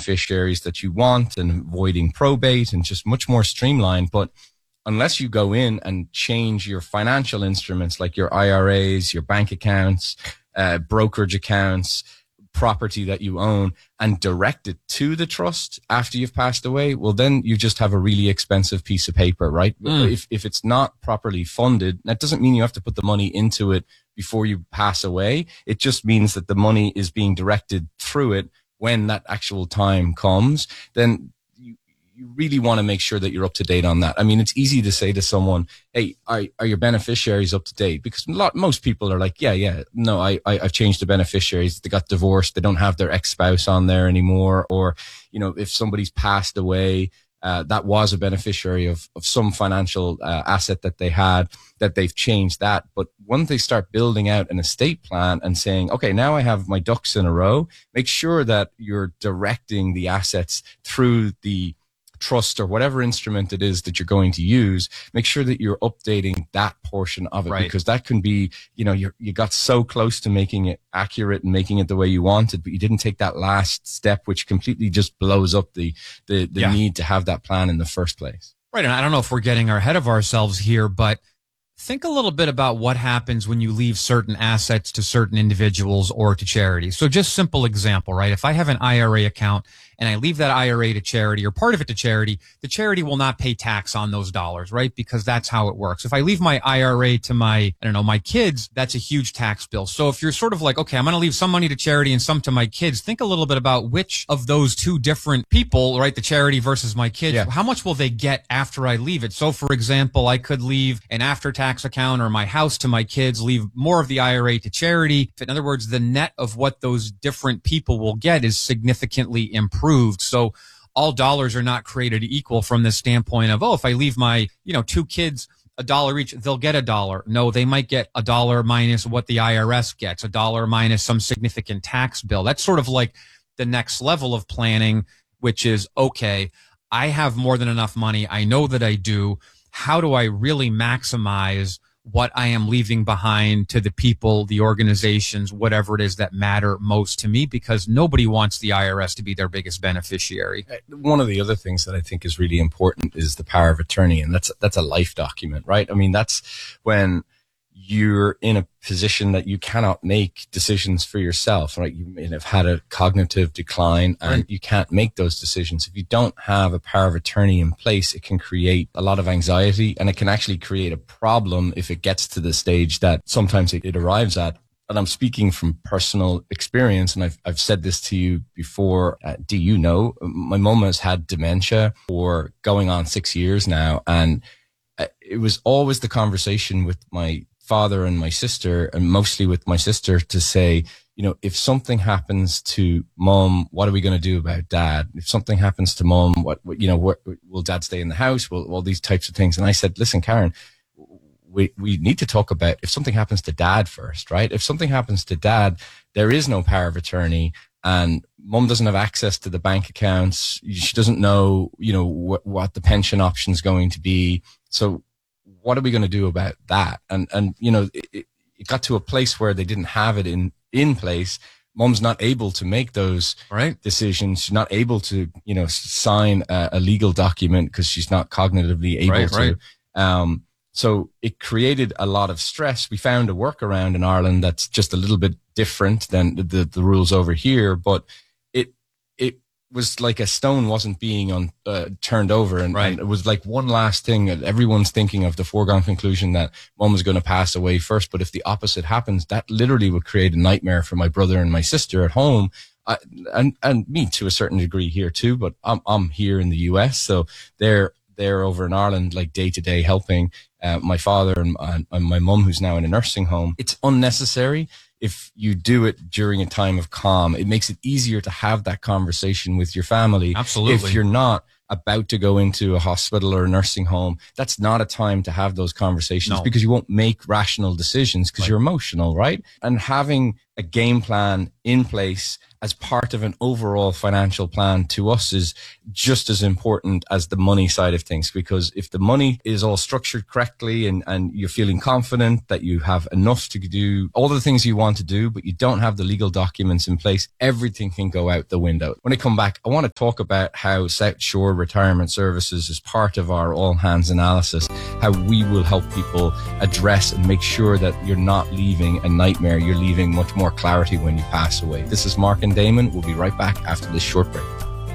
beneficiaries that you want and avoiding probate and just much more streamlined. But unless you go in and change your financial instruments like your IRAs, your bank accounts, brokerage accounts, property that you own, and direct it to the trust after you've passed away, well, then you just have a really expensive piece of paper, right? If it's not properly funded, that doesn't mean you have to put the money into it before you pass away. It just means that the money is being directed through it when that actual time comes. Then you really want to make sure that you're up to date on that. I mean, it's easy to say to someone, hey, are your beneficiaries up to date? Because most people are like, no, I've changed the beneficiaries. They got divorced. They don't have their ex-spouse on there anymore. Or, if somebody's passed away, that was a beneficiary of some financial asset that they had, that they've changed that. But once they start building out an estate plan and saying, okay, now I have my ducks in a row, make sure that you're directing the assets through the trust or whatever instrument it is that you're going to use. Make sure that you're updating that portion of it, right? Because that can be, you got so close to making it accurate and making it the way you wanted, but you didn't take that last step, which completely just blows up the need to have that plan in the first place. Right. And I don't know if we're getting ahead of ourselves here, but think a little bit about what happens when you leave certain assets to certain individuals or to charities. So just simple example, right? If I have an IRA account and I leave that IRA to charity or part of it to charity, the charity will not pay tax on those dollars, right? Because that's how it works. If I leave my IRA to my kids, that's a huge tax bill. So if you're sort of like, okay, I'm going to leave some money to charity and some to my kids, think a little bit about which of those two different people, right? The charity versus my kids, how much will they get after I leave it? So for example, I could leave an after-tax account or my house to my kids, leave more of the IRA to charity. In other words, the net of what those different people will get is significantly improved. So all dollars are not created equal from the standpoint of, if I leave my, two kids $1 each, they'll get $1. No, they might get $1 minus what the IRS gets, $1 minus some significant tax bill. That's sort of like the next level of planning, which is, okay, I have more than enough money. I know that I do. How do I really maximize what I am leaving behind to the people, the organizations, whatever it is that matter most to me? Because nobody wants the IRS to be their biggest beneficiary. One of the other things that I think is really important is the power of attorney. And that's a life document, right? I mean, that's when you're in a position that you cannot make decisions for yourself, right? You may have had a cognitive decline and you can't make those decisions. If you don't have a power of attorney in place, it can create a lot of anxiety, and it can actually create a problem if it gets to the stage that sometimes it arrives at. And I'm speaking from personal experience, and I've said this to you before. My mum has had dementia for going on 6 years now, and it was always the conversation with my father and my sister, and mostly with my sister, to say, if something happens to mom, what are we going to do about dad? If something happens to mom, what will dad stay in the house? Will all these types of things? And I said, listen, Karen, we need to talk about if something happens to dad first, right? If something happens to dad, there is no power of attorney, and mom doesn't have access to the bank accounts. She doesn't know, what the pension option is going to be. So what are we going to do about that? And it got to a place where they didn't have it in place. Mom's not able to make those decisions. She's not able to, sign a legal document because she's not cognitively able to. So it created a lot of stress. We found a workaround in Ireland that's just a little bit different than the rules over here, but it was like a stone wasn't being turned over, and it was like one last thing. Everyone's thinking of the foregone conclusion that mom was going to pass away first, but if the opposite happens, that literally would create a nightmare for my brother and my sister at home, and me to a certain degree here too. But I'm here in the US, so they're over in Ireland, like day to day, helping my father and my mum, who's now in a nursing home. It's unnecessary. If you do it during a time of calm, it makes it easier to have that conversation with your family. Absolutely. If you're not about to go into a hospital or a nursing home, that's not a time to have those conversations, because you won't make rational decisions because you're emotional, right? And having a game plan in place as part of an overall financial plan to us is just as important as the money side of things. Because if the money is all structured correctly and you're feeling confident that you have enough to do all the things you want to do, but you don't have the legal documents in place, everything can go out the window. When I come back, I want to talk about how South Shore Retirement Services is part of our all hands analysis, how we will help people address and make sure that you're not leaving a nightmare, you're leaving much more clarity when you pass away. This is Mark and Damon. We'll be right back after this short break.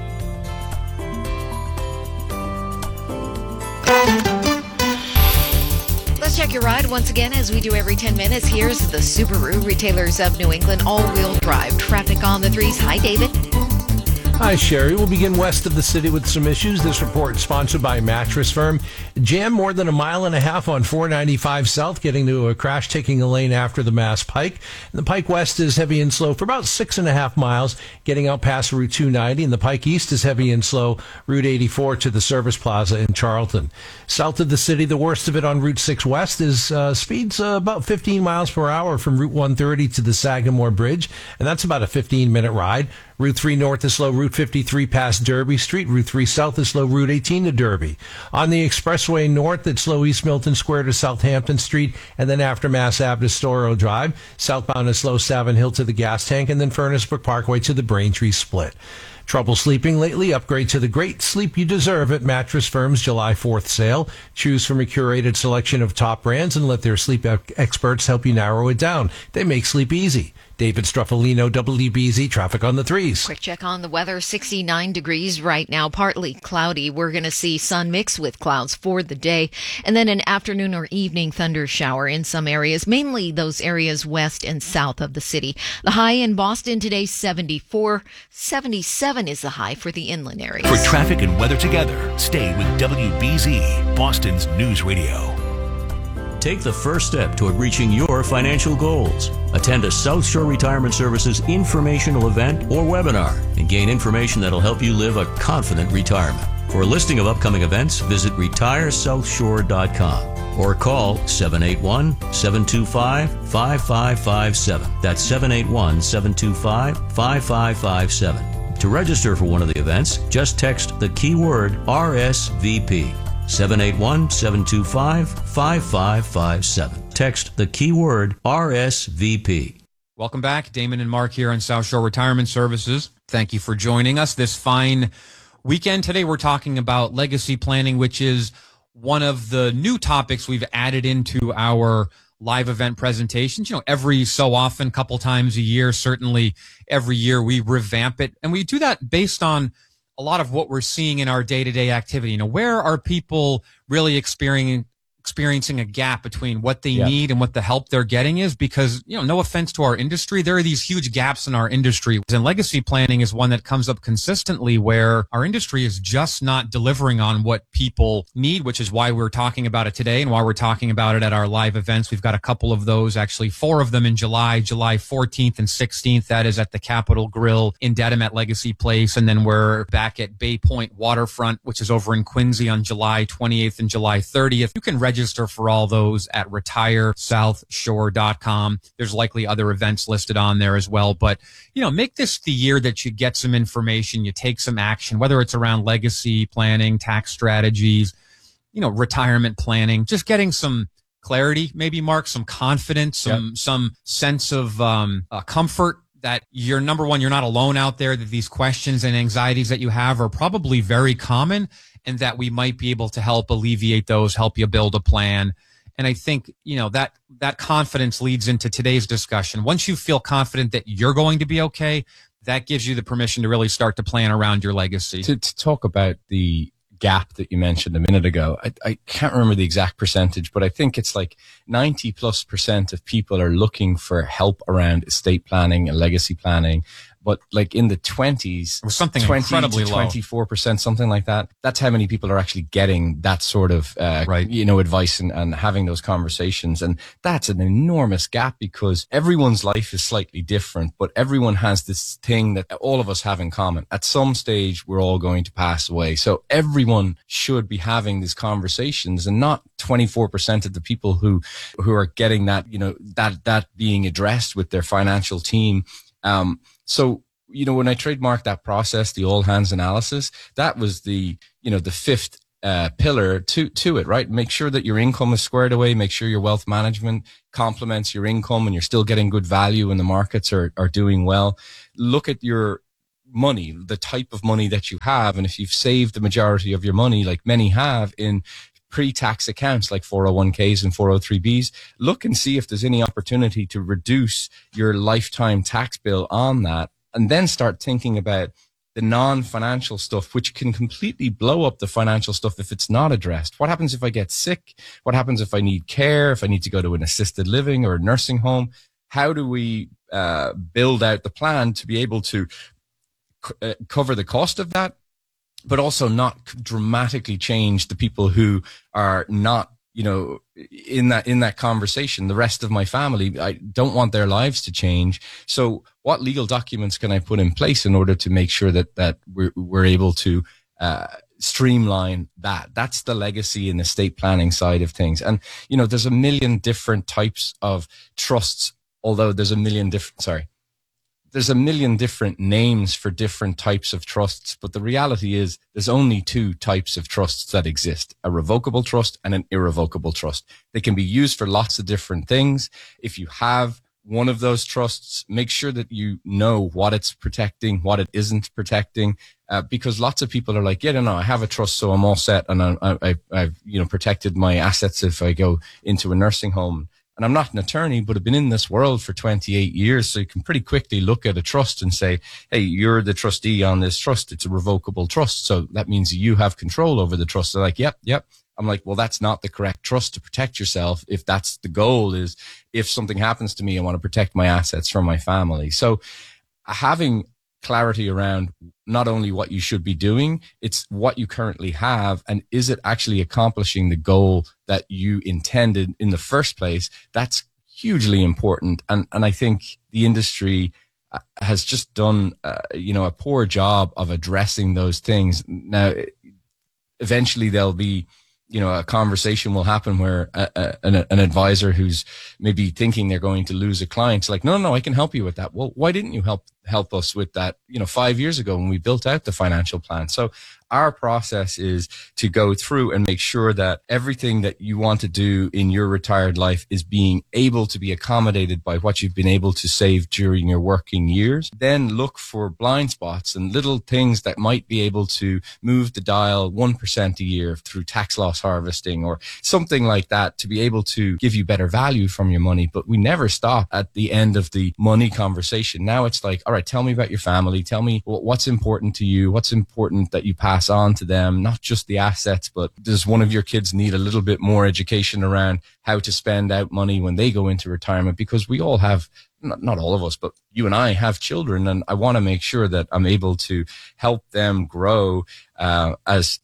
Let's check your ride once again, as we do every 10 minutes. Here's the Subaru Retailers of New England all-wheel drive traffic on the threes. Hi, David. Hi, Sherry. We'll begin west of the city with some issues. This report is sponsored by Mattress Firm. Jam more than a mile and a half on 495 South, getting to a crash, taking a lane after the Mass Pike. And the Pike West is heavy and slow for about 6.5 miles, getting out past Route 290. And the Pike East is heavy and slow, Route 84 to the Service Plaza in Charlton. South of the city, the worst of it on Route 6 West is speeds about 15 miles per hour from Route 130 to the Sagamore Bridge. And that's about a 15-minute ride. Route 3 North is slow, Route 53 past Derby Street. Route 3 South is slow, Route 18 to Derby. On the Expressway North, it's slow East Milton Square to Southampton Street, and then after Mass Ave to Storrow Drive. Southbound is slow Savin Hill to the gas tank, and then Furnace Brook Parkway to the Braintree Split. Trouble sleeping lately? Upgrade to the great sleep you deserve at Mattress Firm's July 4th sale. Choose from a curated selection of top brands and let their sleep experts help you narrow it down. They make sleep easy. David Struffolino, WBZ, traffic on the threes. Quick check on the weather. 69 degrees right now, partly cloudy. We're going to see sun mixed with clouds for the day, and then an afternoon or evening thunder shower in some areas, mainly those areas west and south of the city. The high in Boston today, 74. 77 is the high for the inland areas. For traffic and weather together, stay with WBZ, Boston's News Radio. Take the first step toward reaching your financial goals. Attend a South Shore Retirement Services informational event or webinar and gain information that'll help you live a confident retirement. For a listing of upcoming events, visit retiresouthshore.com or call 781-725-5557. That's 781-725-5557. To register for one of the events, just text the keyword RSVP. 781-725-5557. Text the keyword RSVP. Welcome back. Damon and Mark here on South Shore Retirement Services. Thank you for joining us this fine weekend. Today we're talking about legacy planning, which is one of the new topics we've added into our live event presentations. You know, every so often, couple times a year, certainly every year we revamp it. And we do that based on a lot of what we're seeing in our day-to-day activity. You know, where are people really experiencing a gap between what they need and what the help they're getting is? Because, you know, no offense to our industry, there are these huge gaps in our industry. And legacy planning is one that comes up consistently where our industry is just not delivering on what people need, which is why we're talking about it today and why we're talking about it at our live events. We've got a couple of those, actually 4 of them in July 14th and 16th. That is at the Capitol Grill in Dedham at Legacy Place. And then we're back at Bay Point Waterfront, which is over in Quincy on July 28th and July 30th. You can register for all those at retiresouthshore.com. There's likely other events listed on there as well. But, you know, make this the year that you get some information, you take some action, whether it's around legacy planning, tax strategies, you know, retirement planning, just getting some clarity, maybe, Mark, some confidence, some sense of comfort that you're, number one, you're not alone out there, that these questions and anxieties that you have are probably very common, and that we might be able to help alleviate those, help you build a plan. And I think, you know, that confidence leads into today's discussion. Once you feel confident that you're going to be okay, that gives you the permission to really start to plan around your legacy. To talk about the gap that you mentioned a minute ago, I can't remember the exact percentage, but I think it's like 90+% of people are looking for help around estate planning and legacy planning. but like in the 20s, It was something 20 incredibly to low. 24%, something like that. That's how many people are actually getting that sort of, Right. advice and having those conversations. And that's an enormous gap because everyone's life is slightly different, but everyone has this thing that all of us have in common. At some stage, we're all going to pass away. So everyone should be having these conversations, and not 24% of the people who are getting that, that being addressed with their financial team. So, when I trademarked that process, the all hands analysis, that was the fifth pillar to it, right? Make sure that your income is squared away. Make sure your wealth management complements your income and you're still getting good value and the markets are doing well. Look at your money, the type of money that you have. And if you've saved the majority of your money, like many have in pre-tax accounts like 401ks and 403bs, look and see if there's any opportunity to reduce your lifetime tax bill on that, and then start thinking about the non-financial stuff, which can completely blow up the financial stuff if it's not addressed. What happens if I get sick? What happens if I need care, if I need to go to an assisted living or a nursing home? How do we build out the plan to be able to cover the cost of that, but also not dramatically change the people who are not, in that conversation? The rest of my family, I don't want their lives to change. So what legal documents can I put in place in order to make sure that we're able to streamline that? That's the legacy and estate planning side of things. And, there's a million different types of trusts, although there's a million different names for different types of trusts. But the reality is there's only two types of trusts that exist: a revocable trust and an irrevocable trust. They can be used for lots of different things. If you have one of those trusts, make sure that you know what it's protecting, what it isn't protecting, because lots of people are like, I have a trust, so I'm all set. And I've protected my assets if I go into a nursing home. And I'm not an attorney, but I've been in this world for 28 years. So you can pretty quickly look at a trust and say, hey, you're the trustee on this trust. It's a revocable trust. So that means you have control over the trust. They're like, yep. I'm like, well, that's not the correct trust to protect yourself. If that's the goal, is if something happens to me, I want to protect my assets from my family. So having clarity around not only what you should be doing, it's what you currently have, and is it actually accomplishing the goal that you intended in the first place? That's hugely important. And I think the industry has just done, a poor job of addressing those things. Now, eventually there'll be, a conversation will happen where an advisor who's maybe thinking they're going to lose a client's like, no, I can help you with that. Well, why didn't you help us with that, 5 years ago when we built out the financial plan? So our process is to go through and make sure that everything that you want to do in your retired life is being able to be accommodated by what you've been able to save during your working years. Then look for blind spots and little things that might be able to move the dial 1% a year through tax loss harvesting or something like that, to be able to give you better value from your money. But we never stop at the end of the money conversation. Now it's like, all right, tell me about your family. Tell me what's important to you. What's important that you pass on to them, not just the assets, but does one of your kids need a little bit more education around how to spend out money when they go into retirement? Because we all have, not all of us, but you and I have children, and I want to make sure that I'm able to help them grow as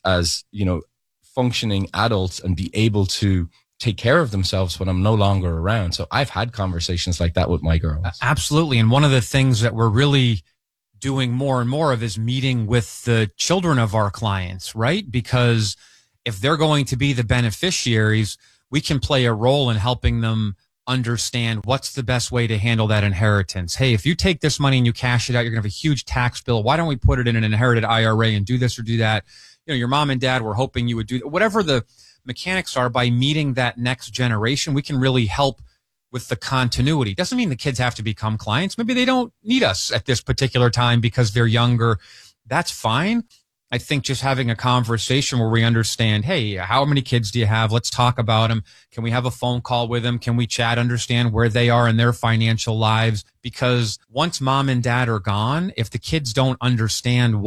functioning adults and be able to take care of themselves when I'm no longer around. So I've had conversations like that with my girls. Absolutely. And one of the things that we're really doing more and more of is meeting with the children of our clients, right? Because if they're going to be the beneficiaries, we can play a role in helping them understand what's the best way to handle that inheritance. Hey, if you take this money and you cash it out, you're going to have a huge tax bill. Why don't we put it in an inherited IRA and do this or do that? Your mom and dad were hoping you would do whatever the mechanics are. By meeting that next generation, we can really help with the continuity. Doesn't mean the kids have to become clients. Maybe they don't need us at this particular time because they're younger. That's fine. I think just having a conversation where we understand, hey, how many kids do you have? Let's talk about them. Can we have a phone call with them? Can we chat, understand where they are in their financial lives? Because once mom and dad are gone, if the kids don't understand what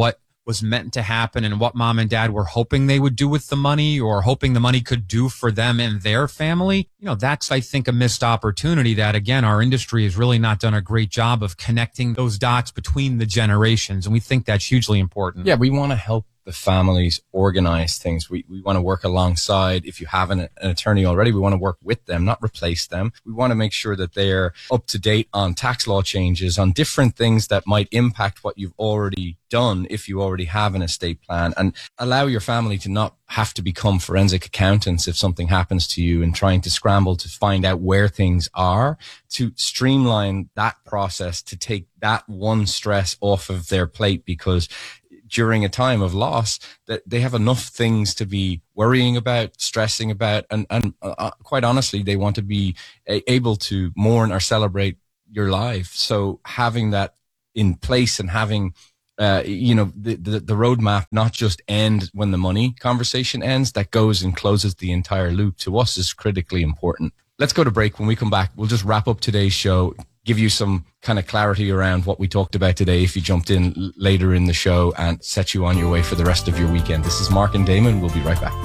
was meant to happen and what mom and dad were hoping they would do with the money or hoping the money could do for them and their family, that's, I think, a missed opportunity that, again, our industry has really not done a great job of connecting those dots between the generations. And we think that's hugely important. Yeah, we want to help the families organize things. We want to work alongside. If you have an attorney already, we want to work with them, not replace them. We want to make sure that they're up to date on tax law changes, on different things that might impact what you've already done if you already have an estate plan, and allow your family to not have to become forensic accountants if something happens to you and trying to scramble to find out where things are, to streamline that process, to take that one stress off of their plate, because during a time of loss, that they have enough things to be worrying about, stressing about, and quite honestly, they want to be able to mourn or celebrate your life. So having that in place and having, the roadmap not just end when the money conversation ends, that goes and closes the entire loop, to us is critically important. Let's go to break. When we come back, we'll just wrap up today's show, give you some kind of clarity around what we talked about today if you jumped in later in the show, and set you on your way for the rest of your weekend. This is Mark and Damon. We'll be right back.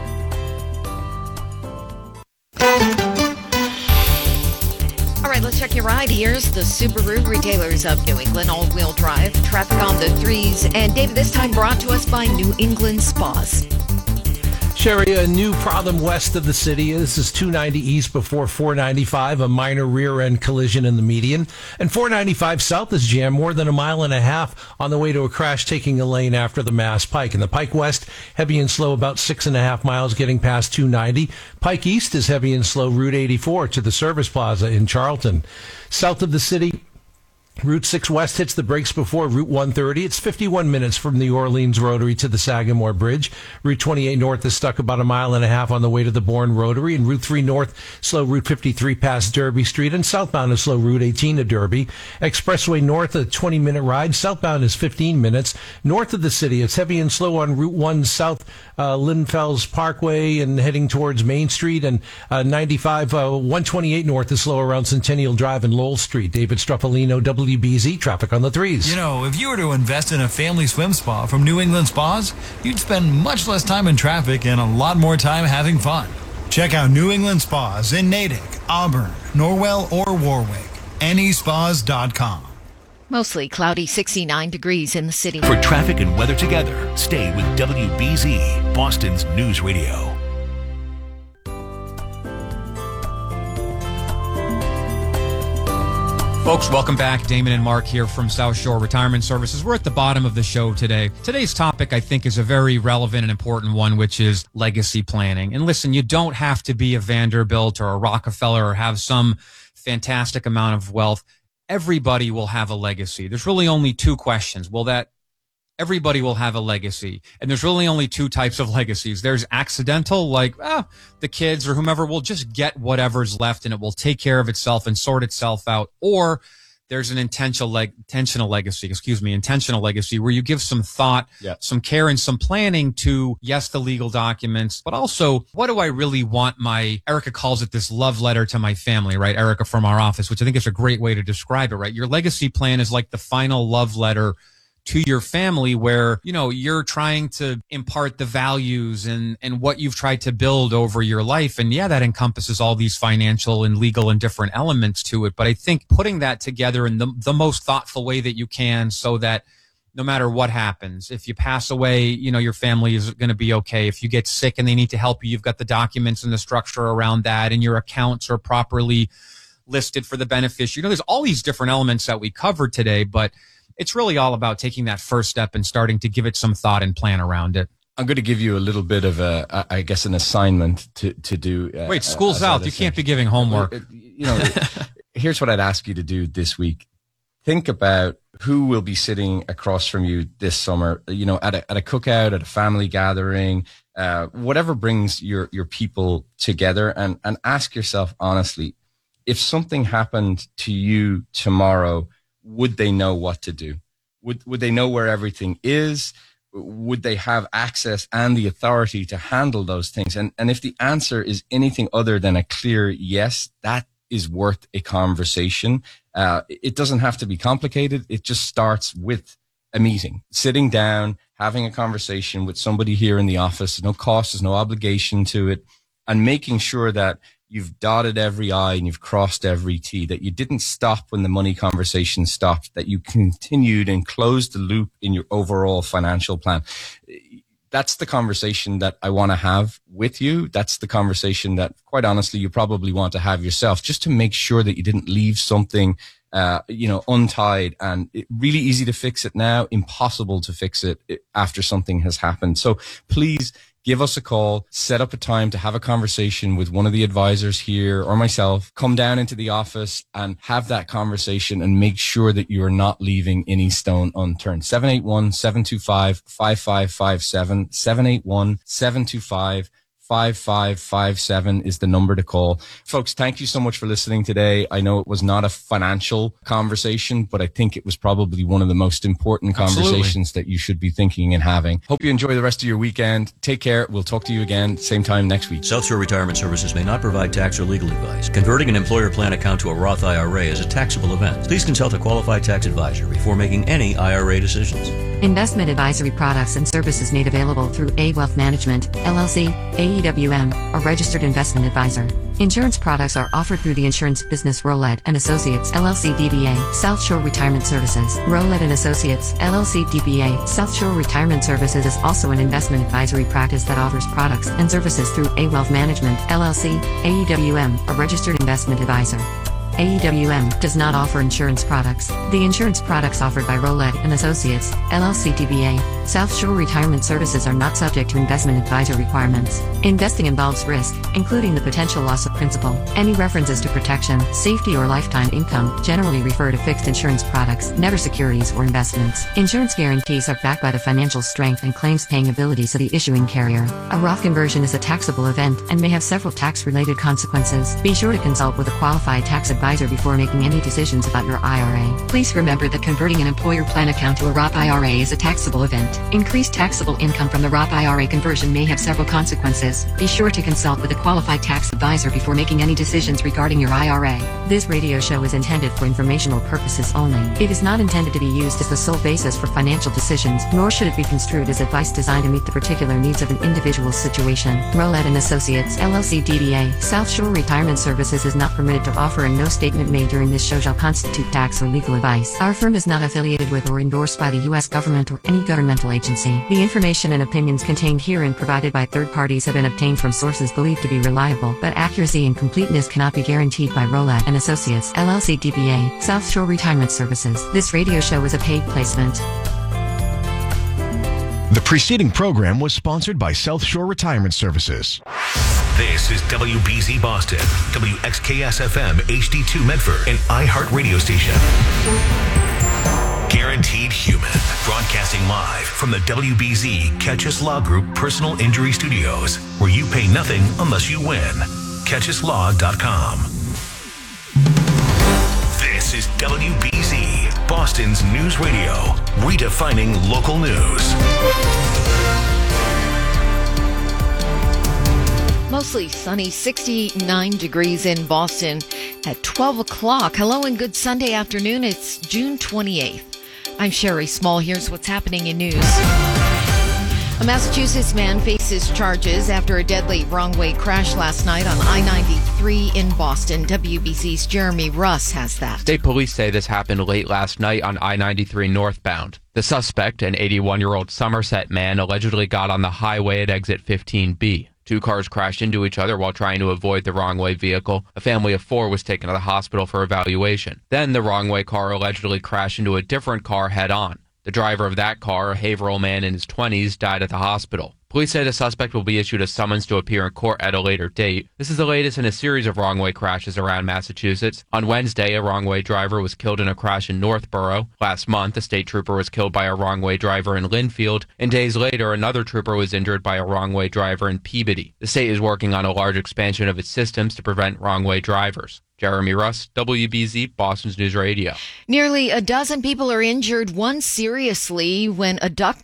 All right, let's check your ride. Here's the Subaru retailers of New England, all-wheel drive, traffic on the 3s. And David, this time brought to us by New England Spas. Sherry, a new problem west of the city. This is 290 east before 495, a minor rear-end collision in the median. And 495 south is jammed more than a mile and a half on the way to a crash taking a lane after the Mass Pike. And the Pike West, heavy and slow about 6.5 miles getting past 290. Pike East is heavy and slow Route 84 to the Service Plaza in Charlton. South of the city, Route 6 West hits the brakes before Route 130. It's 51 minutes from the Orleans Rotary to the Sagamore Bridge. Route 28 North is stuck about a mile and a half on the way to the Bourne Rotary. And Route 3 North, slow Route 53 past Derby Street. And southbound is slow Route 18 to Derby. Expressway North, a 20-minute ride. Southbound is 15 minutes. North of the city, it's heavy and slow on Route 1 South, Linfells Parkway and heading towards Main Street. And 128 North is slow around Centennial Drive and Lowell Street. David Struffolino, WBZ, traffic on the 3s. If you were to invest in a family swim spa from New England Spas, you'd spend much less time in traffic and a lot more time having fun. Check out New England Spas in Natick, Auburn, Norwell, or Warwick. nespas.com. Mostly cloudy, 69 degrees in the city. For traffic and weather together, stay with WBZ, Boston's News Radio. Folks, welcome back. Damon and Mark here from South Shore Retirement Services. We're at the bottom of the show today. Today's topic, I think, is a very relevant and important one, which is legacy planning. And listen, you don't have to be a Vanderbilt or a Rockefeller or have some fantastic amount of wealth. Everybody will have a legacy. There's really only two questions. Everybody will have a legacy. And there's really only two types of legacies. There's accidental, like the kids or whomever will just get whatever's left and it will take care of itself and sort itself out. Or there's an intentional legacy where you give some thought, some care and some planning to, yes, the legal documents, but also what do I really want Erica calls it this love letter to my family, right? Erica from our office, which I think is a great way to describe it, right? Your legacy plan is like the final love letter to your family where, you're trying to impart the values and what you've tried to build over your life. And that encompasses all these financial and legal and different elements to it. But I think putting that together in the most thoughtful way that you can so that no matter what happens, if you pass away, your family is going to be okay. If you get sick and they need to help you, you've got the documents and the structure around that and your accounts are properly listed for the beneficiary. There's all these different elements that we covered today, but it's really all about taking that first step and starting to give it some thought and plan around it. I'm going to give you a little bit of an assignment to do. Wait, school's out. You can't be giving homework. Here's what I'd ask you to do this week. Think about who will be sitting across from you this summer, at a cookout, at a family gathering, whatever brings your people together, and ask yourself honestly, if something happened to you tomorrow, would they know what to do? Would they know where everything is? Would they have access and the authority to handle those things? And if the answer is anything other than a clear yes, that is worth a conversation. It doesn't have to be complicated. It just starts with a meeting, sitting down, having a conversation with somebody here in the office, no cost, there's no obligation to it, and making sure that you've dotted every I and you've crossed every T, that you didn't stop when the money conversation stopped, that you continued and closed the loop in your overall financial plan. That's the conversation that I want to have with you. That's the conversation that, quite honestly, you probably want to have yourself, just to make sure that you didn't leave something untied, and really easy to fix it now, impossible to fix it after something has happened. So please give us a call, set up a time to have a conversation with one of the advisors here or myself. Come down into the office and have that conversation and make sure that you are not leaving any stone unturned. 781-725-5557, 781-725-5557 is the number to call. Folks, thank you so much for listening today. I know it was not a financial conversation, but I think it was probably one of the most important conversations that you should be thinking and having. Hope you enjoy the rest of your weekend. Take care. We'll talk to you again same time next week. South Shore Retirement Services may not provide tax or legal advice. Converting an employer plan account to a Roth IRA is a taxable event. Please consult a qualified tax advisor before making any IRA decisions. Investment advisory products and services made available through A Wealth Management, LLC, AEWM, a registered investment advisor. Insurance products are offered through the insurance business Rowlett and Associates, LLC DBA, South Shore Retirement Services. Rowlett and Associates, LLC DBA, South Shore Retirement Services is also an investment advisory practice that offers products and services through A Wealth Management, LLC, AEWM, a registered investment advisor. AEWM does not offer insurance products. The insurance products offered by Rowlett and Associates, LLC DBA, South Shore Retirement Services are not subject to investment advisor requirements. Investing involves risk, including the potential loss of principal. Any references to protection, safety, or lifetime income generally refer to fixed insurance products, never securities or investments. Insurance guarantees are backed by the financial strength and claims-paying abilities of the issuing carrier. A Roth conversion is a taxable event and may have several tax-related consequences. Be sure to consult with a qualified tax advisor before making any decisions about your IRA. Please remember that converting an employer plan account to a Roth IRA is a taxable event. Increased taxable income from the Roth IRA conversion may have several consequences. Be sure to consult with a qualified tax advisor before making any decisions regarding your IRA. This radio show is intended for informational purposes only. It is not intended to be used as the sole basis for financial decisions, nor should it be construed as advice designed to meet the particular needs of an individual's situation. Rowlett and Associates, LLC DBA, South Shore Retirement Services is not permitted to offer, and no statement made during this show shall constitute tax or legal advice. Our firm is not affiliated with or endorsed by the U.S. government or any governmental agency. The information and opinions contained herein provided by third parties have been obtained from sources believed to be reliable, but accuracy and completeness cannot be guaranteed by Rowlett and Associates, LLC DBA, South Shore Retirement Services. This radio show is a paid placement. The preceding program was sponsored by South Shore Retirement Services. This is WBZ Boston, WXKS-FM HD2 Medford, an iHeart radio station. Guaranteed Human, broadcasting live from the WBZ Catchus Law Group Personal Injury Studios, where you pay nothing unless you win. CatchusLaw.com. This is WBZ, Boston's news radio, redefining local news. Mostly sunny, 69 degrees in Boston at 12 o'clock. Hello and good Sunday afternoon. It's June 28th. I'm Sherry Small. Here's what's happening in news. A Massachusetts man faces charges after a deadly wrong-way crash last night on I-93 in Boston. WBZ's Jeremy Russ has that. State police say this happened late last night on I-93 northbound. The suspect, an 81-year-old Somerset man, allegedly got on the highway at exit 15B. Two cars crashed into each other while trying to avoid the wrong-way vehicle. A family of four was taken to the hospital for evaluation. Then the wrong-way car allegedly crashed into a different car head-on. The driver of that car, a Haverhill man in his 20s, died at the hospital. Police say the suspect will be issued a summons to appear in court at a later date. This is the latest in a series of wrong-way crashes around Massachusetts. On Wednesday, a wrong-way driver was killed in a crash in Northborough. Last month, a state trooper was killed by a wrong-way driver in Linfield. And days later, another trooper was injured by a wrong-way driver in Peabody. The state is working on a large expansion of its systems to prevent wrong-way drivers. Jeremy Russ, WBZ, Boston's News Radio. Nearly a dozen people are injured, one seriously, when a duck boat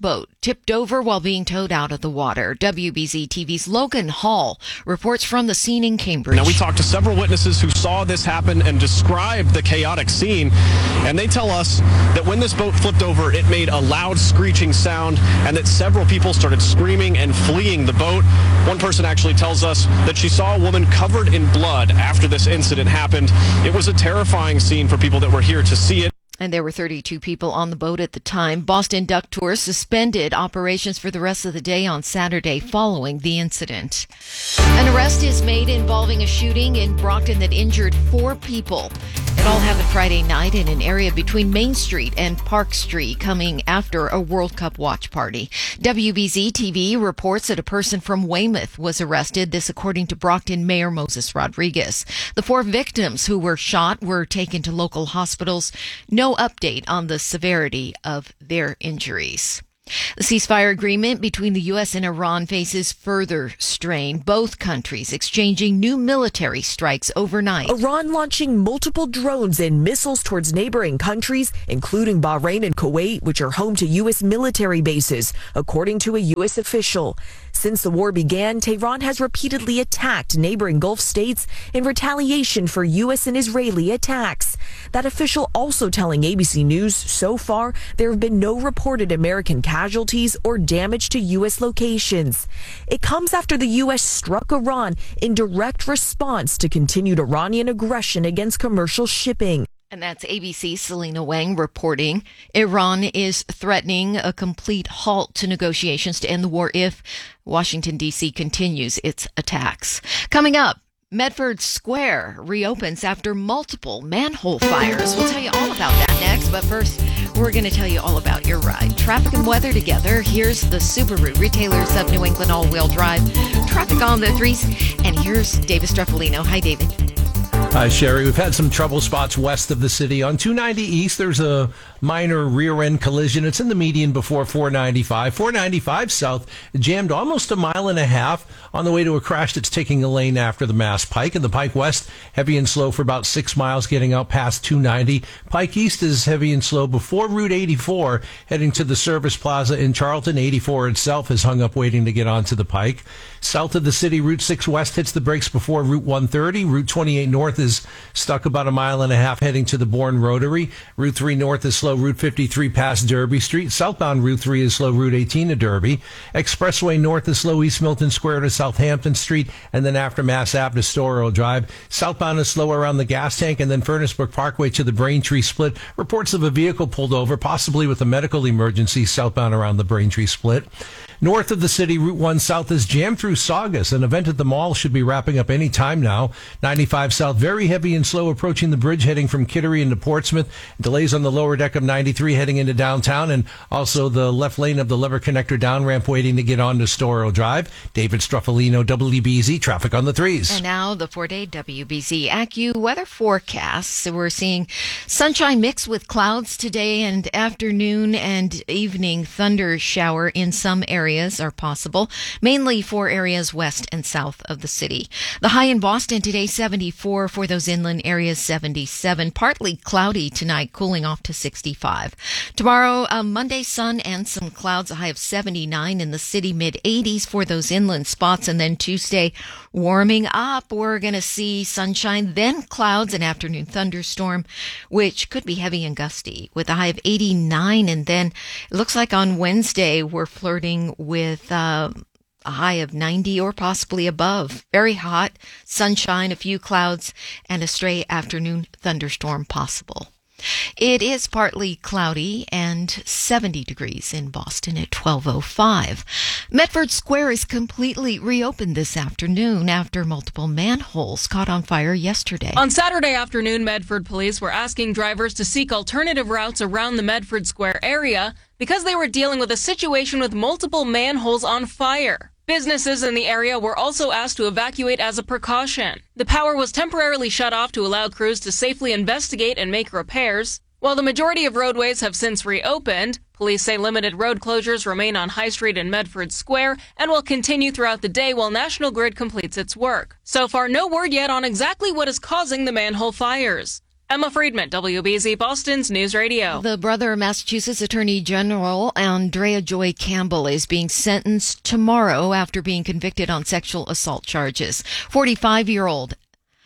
tipped over while being towed out of the water. WBZ TV's Logan Hall reports from the scene in Cambridge. Now, we talked to several witnesses who saw this happen and described the chaotic scene, and they tell us that when this boat flipped over, it made a loud screeching sound and that several people started screaming and fleeing the boat. One person actually tells us that she saw a woman covered in blood after this incident happened. It was a terrifying scene for people that were here to see it. And there were 32 people on the boat at the time. Boston Duck Tours suspended operations for the rest of the day on Saturday following the incident. An arrest is made involving a shooting in Brockton that injured 4 people. It all happened Friday night in an area between Main Street and Park Street, coming after a World Cup watch party. WBZ TV reports that a person from Weymouth was arrested, this according to Brockton Mayor Moses Rodriguez. The 4 victims who were shot were taken to local hospitals. No update on the severity of their injuries. The ceasefire agreement between the U.S. and Iran faces further strain, both countries exchanging new military strikes overnight. Iran launching multiple drones and missiles towards neighboring countries, including Bahrain and Kuwait, which are home to U.S. military bases, according to a U.S. official. Since the war began, Tehran has repeatedly attacked neighboring Gulf states in retaliation for U.S. and Israeli attacks. That official also telling ABC News, so far, there have been no reported American casualties or damage to U.S. locations. It comes after the U.S. struck Iran in direct response to continued Iranian aggression against commercial shipping. And that's ABC's Selena Wang reporting. Iran is threatening a complete halt to negotiations to end the war if Washington, D.C. continues its attacks. Coming up, Medford Square reopens after multiple manhole fires. We'll tell you all about that next, but first, we're going to tell you all about your ride. Traffic and weather together. Here's the Subaru Retailers of New England all-wheel drive. Traffic on the 3s, and here's David Streffolino. Hi, David. Hi, Sherry. We've had some trouble spots west of the city. On 290 East, there's a minor rear-end collision. It's in the median before 495. 495 South jammed almost a mile and a half on the way to a crash that's taking a lane after the Mass Pike. And the Pike West, heavy and slow for about 6 miles getting out past 290. Pike East is heavy and slow before Route 84, heading to the Service Plaza in Charlton. 84 itself is hung up waiting to get onto the Pike. South of the city, Route 6 West hits the brakes before Route 130. Route 28 North is stuck about a mile and a half heading to the Bourne Rotary. Route 3 North is slow. Route 53 past Derby Street. Southbound Route 3 is slow. Route 18 to Derby. Expressway North is slow. East Milton Square to Southampton Street, and then after Mass Ave to Storrow Drive. Southbound is slow around the gas tank, and then Furnace Brook Parkway to the Braintree Split. Reports of a vehicle pulled over, possibly with a medical emergency, southbound around the Braintree Split. North of the city, Route 1 South is jammed through Saugus. An event at the mall should be wrapping up any time now. 95 South, very heavy and slow approaching the bridge heading from Kittery into Portsmouth. Delays on the lower deck of 93 heading into downtown, and also the left lane of the Lever Connector down ramp waiting to get onto Storrow Drive. David Struffolino, WBZ, traffic on the 3s. And now the 4-day WBZ AccuWeather forecast. So we're seeing sunshine mixed with clouds today and afternoon and evening thunder shower in some areas are possible, mainly for areas west and south of the city. The high in Boston today, 74. For those inland areas, 77. Partly cloudy tonight, cooling off to 65. Tomorrow, Monday, sun and some clouds, a high of 79 in the city, mid-80s for those inland spots. And then Tuesday, warming up. We're going to see sunshine, then clouds, an afternoon thunderstorm, which could be heavy and gusty with a high of 89. And then it looks like on Wednesday, we're flirting with a high of 90 or possibly above. Very hot, sunshine, a few clouds, and a stray afternoon thunderstorm possible. It is partly cloudy and 70 degrees in Boston at 12:05. Medford Square is completely reopened this afternoon after multiple manholes caught on fire yesterday. On Saturday afternoon, Medford police were asking drivers to seek alternative routes around the Medford Square area because they were dealing with a situation with multiple manholes on fire. Businesses in the area were also asked to evacuate as a precaution. The power was temporarily shut off to allow crews to safely investigate and make repairs. While the majority of roadways have since reopened, police say limited road closures remain on High Street and Medford Square and will continue throughout the day while National Grid completes its work. So far, no word yet on exactly what is causing the manhole fires. Emma Friedman, WBZ Boston's News Radio. The brother of Massachusetts Attorney General Andrea Joy Campbell is being sentenced tomorrow after being convicted on sexual assault charges. 45-year-old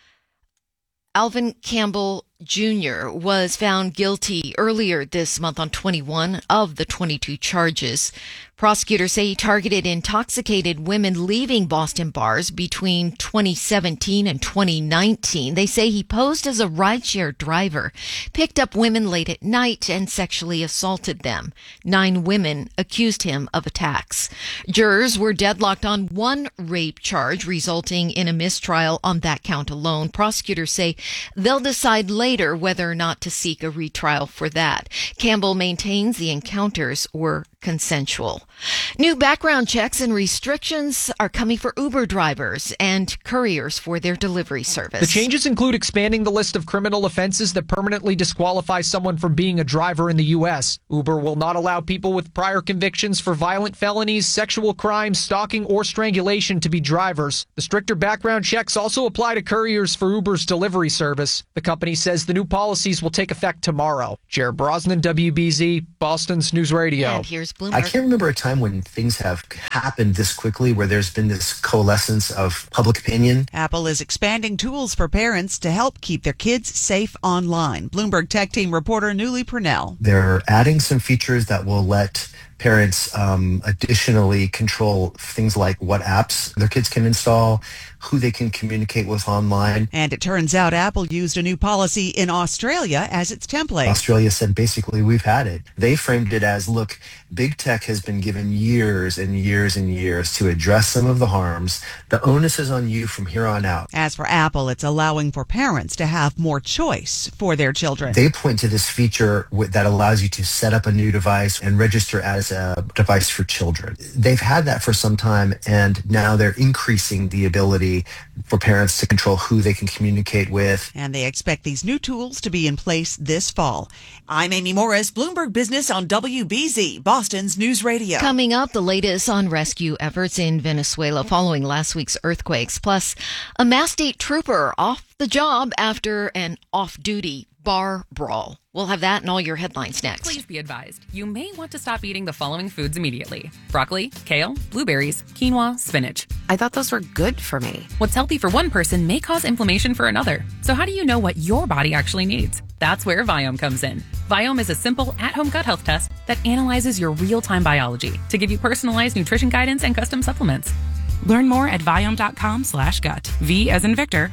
Alvin Campbell Jr. was found guilty earlier this month on 21 of the 22 charges. Prosecutors say he targeted intoxicated women leaving Boston bars between 2017 and 2019. They say he posed as a rideshare driver, picked up women late at night, and sexually assaulted them. 9 women accused him of attacks. Jurors were deadlocked on one rape charge, resulting in a mistrial on that count alone. Prosecutors say they'll decide later whether or not to seek a retrial for that. Campbell maintains the encounters were consensual. New background checks and restrictions are coming for Uber drivers and couriers for their delivery service. The changes include expanding the list of criminal offenses that permanently disqualify someone from being a driver in the U.S. Uber will not allow people with prior convictions for violent felonies, sexual crimes, stalking, or strangulation to be drivers. The stricter background checks also apply to couriers for Uber's delivery service. The company says the new policies will take effect tomorrow. Jared Brosnan, WBZ, Boston's News Radio. And here's Bloomberg. I can't remember a time when things have happened this quickly where there's been this coalescence of public opinion. Apple is expanding tools for parents to help keep their kids safe online. Bloomberg Tech Team reporter Newly Purnell. They're adding some features that will let parents additionally control things like what apps their kids can install, who they can communicate with online. And it turns out Apple used a new policy in Australia as its template. Australia said basically we've had it. They framed it as, look, big tech has been given years and years and years to address some of the harms. The onus is on you from here on out. As for Apple, it's allowing for parents to have more choice for their children. They point to this feature that allows you to set up a new device and register as a device for children. They've had that for some time, and now they're increasing the ability for parents to control who they can communicate with. And they expect these new tools to be in place this fall. I'm Amy Morris, Bloomberg Business on WBZ, Boston's News Radio. Coming up, the latest on rescue efforts in Venezuela following last week's earthquakes, plus a Mass State trooper off the job after an off-duty bar brawl. We'll have that and all your headlines next. Please be advised, you may want to stop eating the following foods immediately: broccoli, kale, blueberries, quinoa, spinach. I thought those were good for me. What's healthy for one person may cause inflammation for another. So how do you know what your body actually needs? That's where Viome comes in. Viome is a simple at-home gut health test that analyzes your real-time biology to give you personalized nutrition guidance and custom supplements. Learn more at Viome.com/gut. V as in Victor,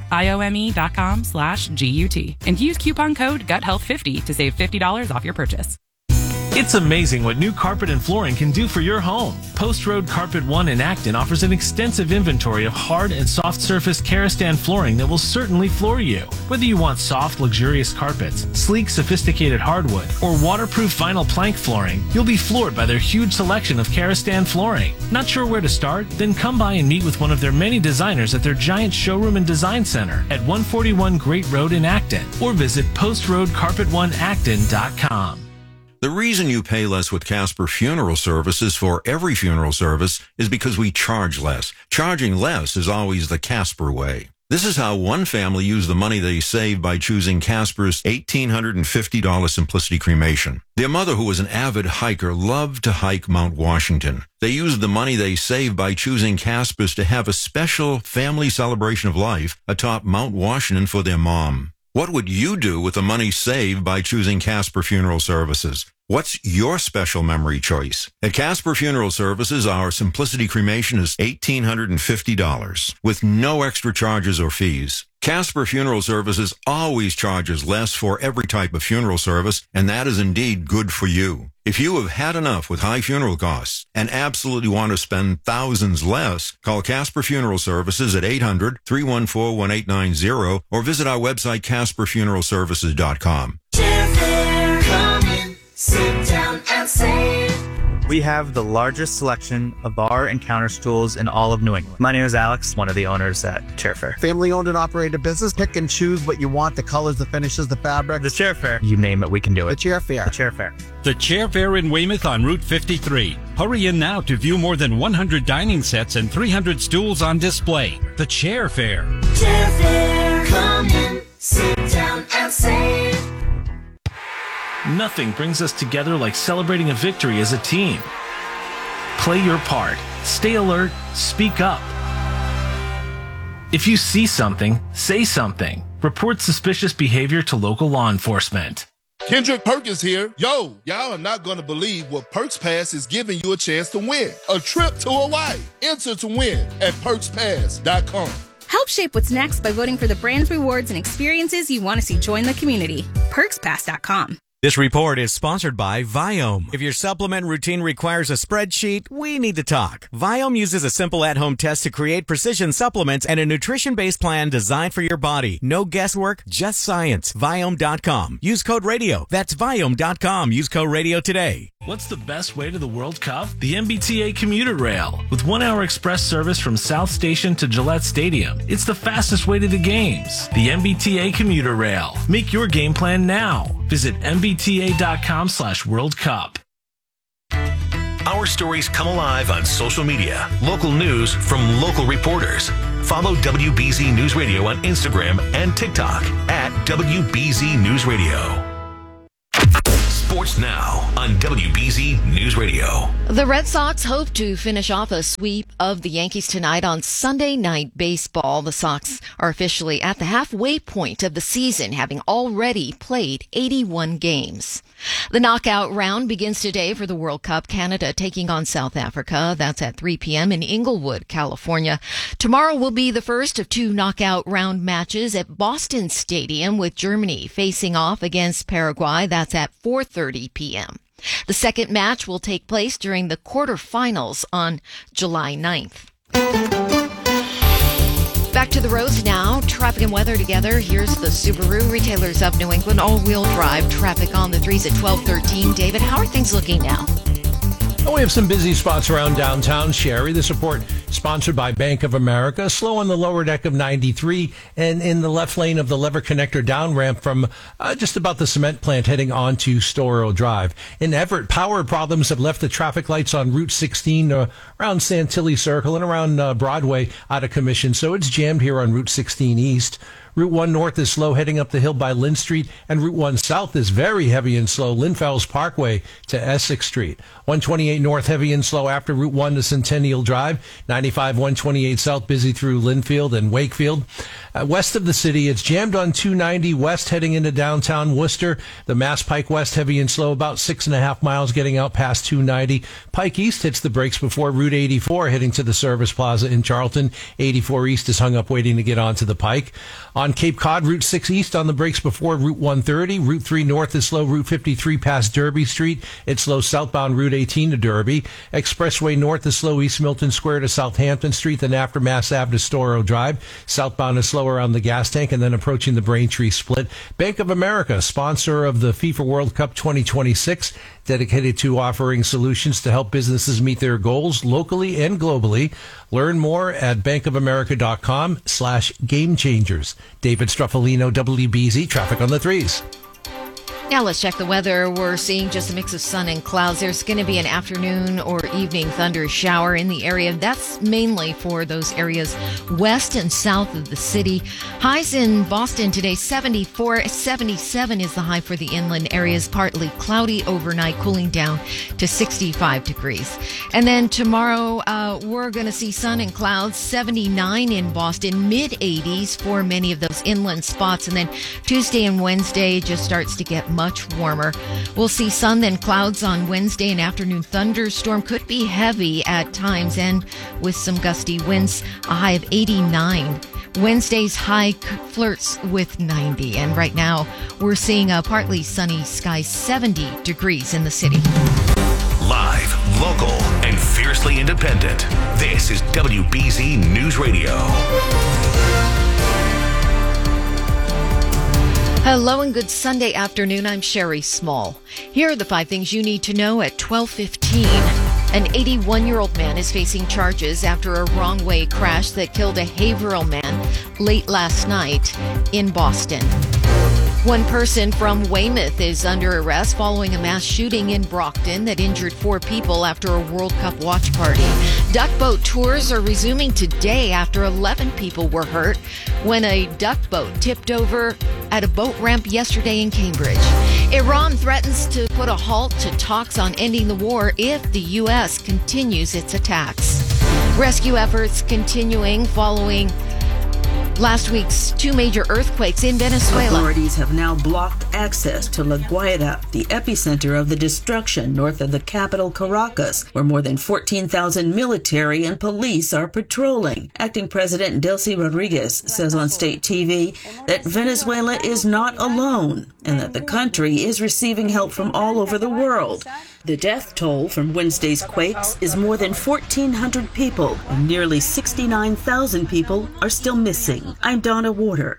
IOME.com/GUT. And use coupon code GUTHEALTH50 to save $50 off your purchase. It's amazing what new carpet and flooring can do for your home. Post Road Carpet One in Acton offers an extensive inventory of hard and soft surface Karastan flooring that will certainly floor you. Whether you want soft, luxurious carpets, sleek, sophisticated hardwood, or waterproof vinyl plank flooring, you'll be floored by their huge selection of Karastan flooring. Not sure where to start? Then come by and meet with one of their many designers at their giant showroom and design center at 141 Great Road in Acton, or visit postroadcarpet1acton.com. The reason you pay less with Casper Funeral Services for every funeral service is because we charge less. Charging less is always the Casper way. This is how one family used the money they saved by choosing Casper's $1,850 Simplicity Cremation. Their mother, who was an avid hiker, loved to hike Mount Washington. They used the money they saved by choosing Casper's to have a special family celebration of life atop Mount Washington for their mom. What would you do with the money saved by choosing Casper Funeral Services? What's your special memory choice? At Casper Funeral Services, our Simplicity Cremation is $1,850 with no extra charges or fees. Casper Funeral Services always charges less for every type of funeral service, and that is indeed good for you. If you have had enough with high funeral costs and absolutely want to spend thousands less, call Casper Funeral Services at 800-314-1890 or visit our website, CasperFuneralServices.com. Sit down and save. We have the largest selection of bar and counter stools in all of New England. My name is Alex, one of the owners at Chairfair. Family owned and operated business. Pick and choose what you want, the colors, the finishes, the fabric. The Chairfair. You name it, we can do it. The Chairfair. The Chairfair. The Chairfair in Weymouth on Route 53. Hurry in now to view more than 100 dining sets and 300 stools on display. The Chairfair. Chairfair. Come in, sit down and save. Nothing brings us together like celebrating a victory as a team. Play your part. Stay alert. Speak up. If you see something, say something. Report suspicious behavior to local law enforcement. Kendrick Perkins here. Yo, y'all are not going to believe what Perks Pass is giving you a chance to win. A trip to Hawaii. Enter to win at perkspass.com. Help shape what's next by voting for the brands, rewards, and experiences you want to see join the community. PerksPass.com. This report is sponsored by Viome. If your supplement routine requires a spreadsheet, we need to talk. Viome uses a simple at-home test to create precision supplements and a nutrition-based plan designed for your body. No guesswork, just science. Viome.com. Use code RADIO. That's Viome.com. Use code RADIO today. What's the best way to the World Cup? The MBTA Commuter Rail. With 1-hour express service from South Station to Gillette Stadium, it's the fastest way to the games. The MBTA Commuter Rail. Make your game plan now. Visit mbta.com/World Cup. Our stories come alive on social media. Local news from local reporters. Follow WBZ News Radio on Instagram and TikTok at WBZ News Radio. Sports now on WBZ News Radio. The Red Sox hope to finish off a sweep of the Yankees tonight on Sunday Night Baseball. The Sox are officially at the halfway point of the season, having already played 81 games. The knockout round begins today for the World Cup. Canada taking on South Africa. That's at 3 p.m. in Inglewood, California. Tomorrow will be the first of 2 knockout round matches at Boston Stadium, with Germany facing off against Paraguay. That's at 4:30 p.m. The second match will take place during the quarterfinals on July 9th. Back to the roads now. Traffic and weather together. Here's the Subaru Retailers of New England all-wheel drive traffic on the 3s at 12:13. David, how are things looking now? Oh, we have some busy spots around downtown, Sherry. This report sponsored by Bank of America. Slow on the lower deck of 93 and in the left lane of the Lever Connector down ramp from just about the cement plant heading onto Storrow Drive. In Everett, power problems have left the traffic lights on Route 16 around Santilli Circle and around Broadway out of commission. So it's jammed here on Route 16 East. Route 1 North is slow heading up the hill by Lynn Street, and Route 1 South is very heavy and slow, Linfells Parkway to Essex Street. 128 North heavy and slow after Route 1 to Centennial Drive. 95 128 South busy through Linfield and Wakefield. West of the city, it's jammed on 290 West heading into downtown Worcester. The Mass Pike West heavy and slow, about 6.5 miles getting out past 290. Pike East hits the brakes before Route 84 heading to the Service Plaza in Charlton. 84 East is hung up waiting to get onto the Pike. On Cape Cod, Route 6 East on the brakes before Route 130. Route 3 North is slow. Route 53 past Derby Street. It's slow southbound Route 18 to Derby. Expressway North is slow East Milton Square to Southampton Street, then after Mass Ave to Storrow Drive. Southbound is slow around the gas tank and then approaching the Braintree Split. Bank of America, sponsor of the FIFA World Cup 2026, dedicated to offering solutions to help businesses meet their goals locally and globally. Learn more at bankofamerica.com/gamechangers. David Struffolino, WBZ, traffic on the 3s. Now let's check the weather. We're seeing just a mix of sun and clouds. There's going to be an afternoon or evening thunder shower in the area. That's mainly for those areas west and south of the city. Highs in Boston today, 74. 77 is the high for the inland areas. Partly cloudy overnight, cooling down to 65 degrees. And then tomorrow, we're going to see sun and clouds, 79 in Boston, mid-80s for many of those inland spots. And then Tuesday and Wednesday just starts to get much warmer. We'll see sun then clouds on Wednesday. An afternoon thunderstorm could be heavy at times and with some gusty winds. A high of 89. Wednesday's high flirts with 90. And right now we're seeing a partly sunny sky, 70 degrees in the city. Live, local, and fiercely independent. This is WBZ News Radio. Hello and good Sunday afternoon. I'm Sherry Small. Here are the 5 things you need to know at 12:15. An 81-year-old man is facing charges after a wrong-way crash that killed a Haverhill man late last night in Boston. One person from Weymouth is under arrest following a mass shooting in Brockton that injured 4 people after a World Cup watch party. Duck boat tours are resuming today after 11 people were hurt when a duck boat tipped over at a boat ramp yesterday in Cambridge. Iran threatens to put a halt to talks on ending the war if the U.S. continues its attacks. Rescue efforts continuing following last week's 2 major earthquakes in Venezuela. Authorities have now blocked access to La Guaira, the epicenter of the destruction north of the capital Caracas, where more than 14,000 military and police are patrolling. Acting President Delcy Rodriguez says on state TV that Venezuela is not alone and that the country is receiving help from all over the world. The death toll from Wednesday's quakes is more than 1,400 people, and nearly 69,000 people are still missing. I'm Donna Warder.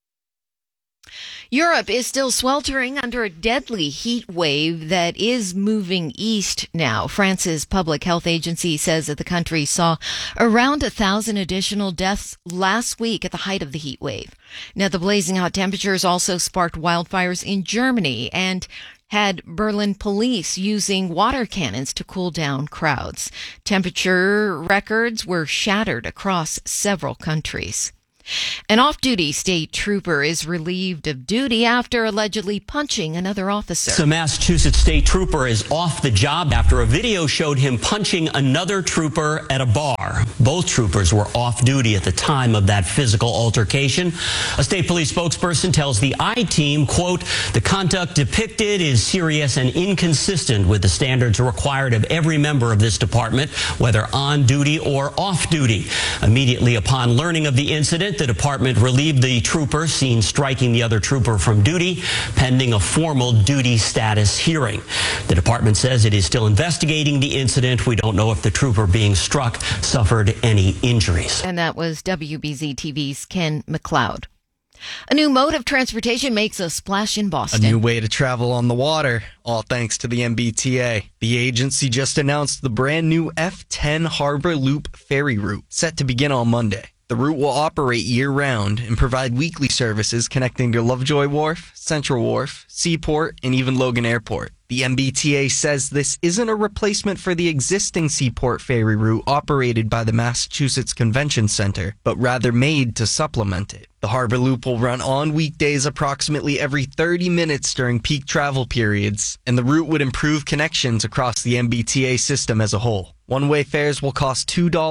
Europe is still sweltering under a deadly heat wave that is moving east now. France's public health agency says that the country saw around 1,000 additional deaths last week at the height of the heat wave. Now, the blazing hot temperatures also sparked wildfires in Germany and had Berlin police using water cannons to cool down crowds. Temperature records were shattered across several countries. An off-duty state trooper is relieved of duty after allegedly punching another officer. The Massachusetts state trooper is off the job after a video showed him punching another trooper at a bar. Both troopers were off duty at the time of that physical altercation. A state police spokesperson tells the I-Team, quote, "The conduct depicted is serious and inconsistent with the standards required of every member of this department, whether on duty or off duty." Immediately upon learning of the incident, the department relieved the trooper seen striking the other trooper from duty, pending a formal duty status hearing. The department says it is still investigating the incident. We don't know if the trooper being struck suffered any injuries. And that was WBZ TV's Ken McLeod. A new mode of transportation makes a splash in Boston. A new way to travel on the water, all thanks to the MBTA. The agency just announced the brand new F10 Harbor Loop ferry route, set to begin on Monday. The route will operate year-round and provide weekly services connecting to Lovejoy Wharf, Central Wharf, Seaport, and even Logan Airport. The MBTA says this isn't a replacement for the existing Seaport ferry route operated by the Massachusetts Convention Center, but rather made to supplement it. The Harbor Loop will run on weekdays approximately every 30 minutes during peak travel periods, and the route would improve connections across the MBTA system as a whole. One-way fares will cost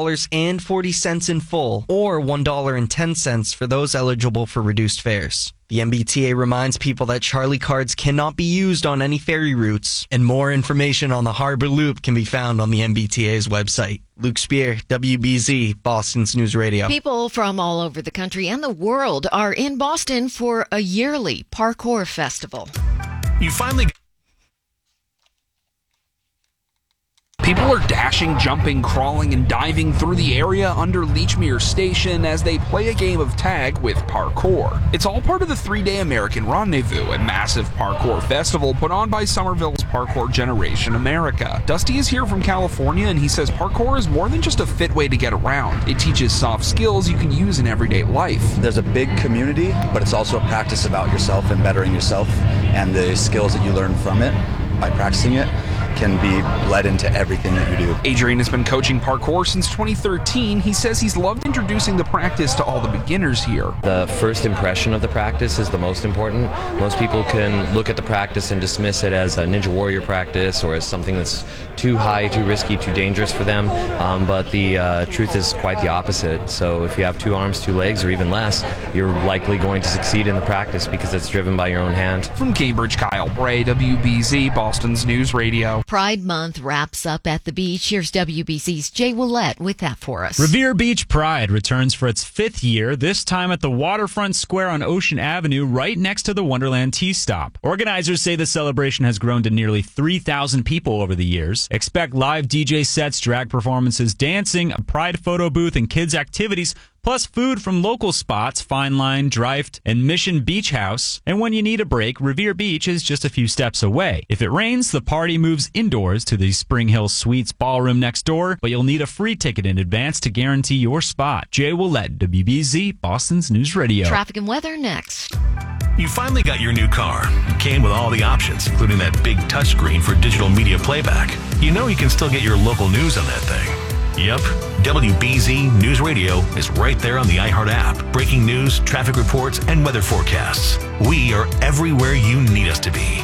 $2.40 in full, or $1.10 for those eligible for reduced fares. The MBTA reminds people that Charlie cards cannot be used on any ferry routes, and more information on the Harbor Loop can be found on the MBTA's website. Luke Spear, WBZ, Boston's News Radio. People from all over the country and the world are in Boston for a yearly parkour festival. You finally... People are dashing, jumping, crawling, and diving through the area under Leechmere Station as they play a game of tag with parkour. It's all part of the 3-day American Rendezvous, a massive parkour festival put on by Somerville's Parkour Generation America. Dusty is here from California, and he says parkour is more than just a fit way to get around. It teaches soft skills you can use in everyday life. There's a big community, but it's also a practice about yourself and bettering yourself, and the skills that you learn from it by practicing it can be bled into everything that you do. Adrian has been coaching parkour since 2013. He says he's loved introducing the practice to all the beginners here. The first impression of the practice is the most important. Most people can look at the practice and dismiss it as a Ninja Warrior practice or as something that's too high, too risky, too dangerous for them. But the truth is quite the opposite. So if you have 2 arms, 2 legs, or even less, you're likely going to succeed in the practice because it's driven by your own hand. From Cambridge, Kyle Bray, WBZ, Boston's News Radio. Pride Month wraps up at the beach. Here's WBC's Jay Willette with that for us. Revere Beach Pride returns for its 5th year, this time at the Waterfront Square on Ocean Avenue, right next to the Wonderland Tea Stop. Organizers say the celebration has grown to nearly 3,000 people over the years. Expect live DJ sets, drag performances, dancing, a Pride photo booth, and kids' activities, plus food from local spots, Fine Line, Dreift, and Mission Beach House. And when you need a break, Revere Beach is just a few steps away. If it rains, the party moves indoors to the Spring Hill Suites ballroom next door, but you'll need a free ticket in advance to guarantee your spot. Jay Willette, WBZ, Boston's News Radio. Traffic and weather next. You finally got your new car. It came with all the options, including that big touchscreen for digital media playback. You know you can still get your local news on that thing. Yep, WBZ News Radio is right there on the iHeart app. Breaking news, traffic reports, and weather forecasts. We are everywhere you need us to be.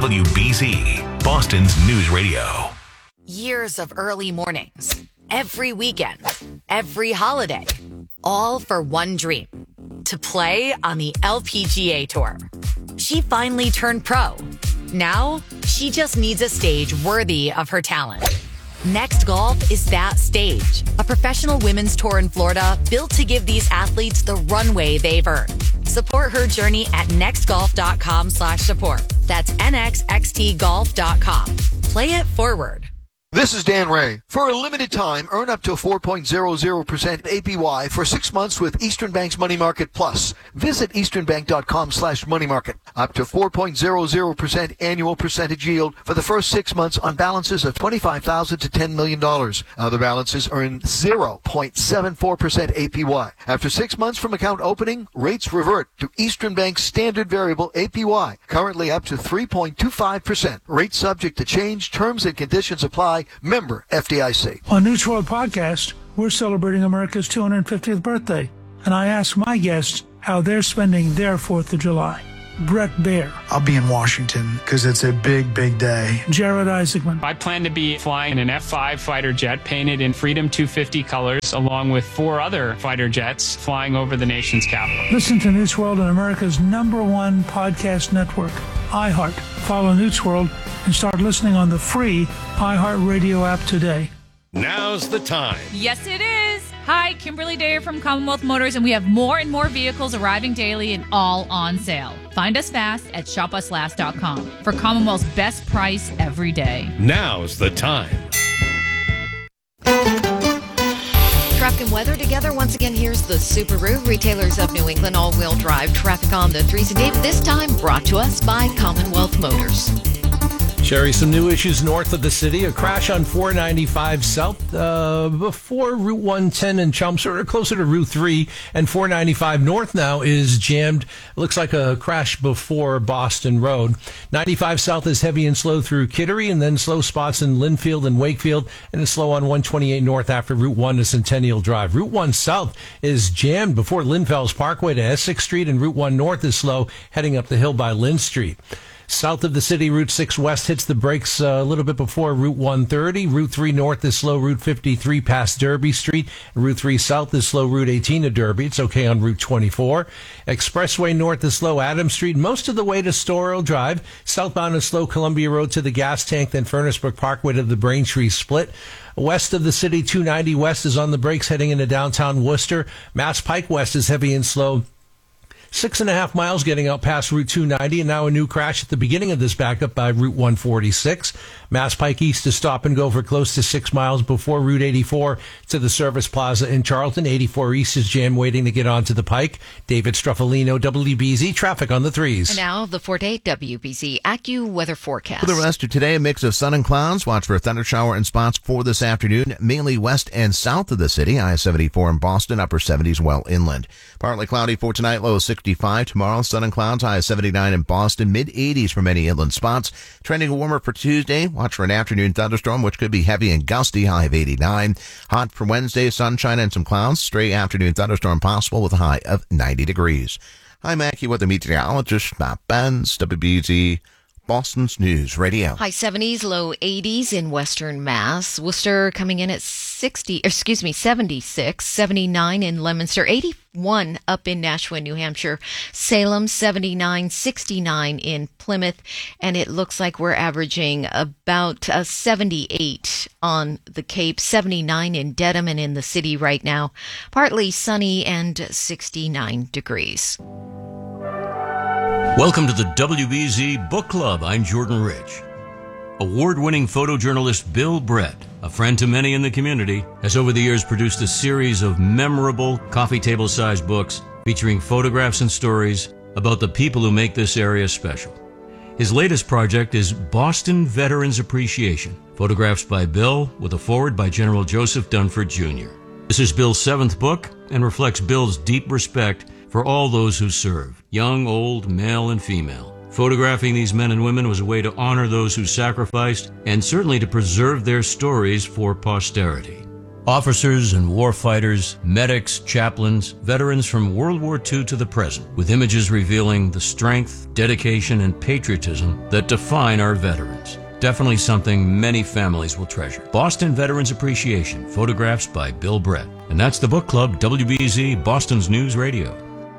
WBZ, Boston's News Radio. Years of early mornings, every weekend, every holiday, all for one dream, to play on the LPGA Tour. She finally turned pro. Now, she just needs a stage worthy of her talent. Next Golf is that stage, a professional women's tour in Florida built to give these athletes the runway they've earned. Support her journey at nextgolf.com/support. That's nxxtgolf.com. Play it forward. This is Dan Ray. For a limited time, earn up to 4.00% APY for 6 months with Eastern Bank's Money Market Plus. Visit easternbank.com/moneymarket. Up to 4.00% annual percentage yield for the first 6 months on balances of $25,000 to $10 million. Other balances earn 0.74% APY. After 6 months from account opening, rates revert to Eastern Bank's standard variable APY, currently up to 3.25%. Rates subject to change. Terms and conditions apply. Member FDIC. On News World Podcast, we're celebrating America's 250th birthday, and I asked my guests how they're spending their 4th of July. Brett Baer. I'll be in Washington because it's a big, big day. Jared Isaacman. I plan to be flying an F-5 fighter jet painted in Freedom 250 colors, along with 4 other fighter jets flying over the nation's capital. Listen to News World on America's #1 podcast network, iHeart. Follow News World and start listening on the free iHeart Radio app today. Now's the time. Yes, it is. Hi, Kimberly Dayer from Commonwealth Motors, and we have more and more vehicles arriving daily and all on sale. Find us fast at shopuslast.com for Commonwealth's best price every day. Now's the time. Traffic and weather together. Once again, here's the Subaru, retailers of New England, all-wheel drive traffic on the 3s. And Dave, this time brought to us by Commonwealth Motors. Sherry, some new issues north of the city. A crash on 495 South before Route 110 in Chelmsford, or closer to Route 3, and 495 North now is jammed. Looks like a crash before Boston Road. 95 South is heavy and slow through Kittery, and then slow spots in Linfield and Wakefield, and it's slow on 128 North after Route 1 to Centennial Drive. Route 1 South is jammed before Linfells Parkway to Essex Street, and Route 1 North is slow heading up the hill by Lynn Street. South of the city, Route 6 West hits the brakes a little bit before Route 130. Route 3 North is slow, Route 53 past Derby Street. Route 3 South is slow, Route 18 to Derby. It's okay on Route 24. Expressway North is slow, Adams Street, most of the way to Storrow Drive. Southbound is slow, Columbia Road to the gas tank, then Furnace Brook Parkway to the Braintree Split. West of the city, 290 West is on the brakes heading into downtown Worcester. Mass Pike West is heavy and slow. 6.5 miles getting out past Route 290, and now a new crash at the beginning of this backup by Route 146. Mass Pike East is stop and go for close to 6 miles before Route 84 to the Service Plaza in Charlton. 84 East is jammed waiting to get onto the Pike. David Struffolino, WBZ, traffic on the 3s. And now the 4-day WBZ AccuWeather forecast. For the rest of today, a mix of sun and clouds. Watch for a thunder shower and spots for this afternoon, mainly west and south of the city. I-74 in Boston, upper 70s well inland. Partly cloudy for tonight, low 65. Tomorrow, sun and clouds, high 79 in Boston, mid-80s for many inland spots. Trending warmer for Tuesday. Watch for an afternoon thunderstorm, which could be heavy and gusty, high of 89. Hot for Wednesday, sunshine and some clouds. Stray afternoon thunderstorm possible with a high of 90 degrees. I'm AccuWeather meteorologist Matt Benz, WBZ, Boston's News Radio. High 70s, low 80s in western Mass. Worcester coming in at 76, 79 in Leominster, 81 up in Nashua, New Hampshire, Salem, 79, 69 in Plymouth, and it looks like we're averaging about 78 on the Cape, 79 in Dedham and in the city right now, partly sunny and 69 degrees. Welcome to the WBZ Book Club. I'm Jordan Rich. Award-winning photojournalist Bill Brett, a friend to many in the community, has over the years produced a series of memorable coffee table-sized books featuring photographs and stories about the people who make this area special. His latest project is Boston Veterans Appreciation, photographs by Bill with a foreword by General Joseph Dunford Jr. This is Bill's 7th book and reflects Bill's deep respect for all those who served, young, old, male, and female. Photographing these men and women was a way to honor those who sacrificed and certainly to preserve their stories for posterity. Officers and warfighters, medics, chaplains, veterans from World War II to the present, with images revealing the strength, dedication, and patriotism that define our veterans. Definitely something many families will treasure. Boston Veterans Appreciation, photographs by Bill Brett. And that's the Book Club, WBZ, Boston's News Radio.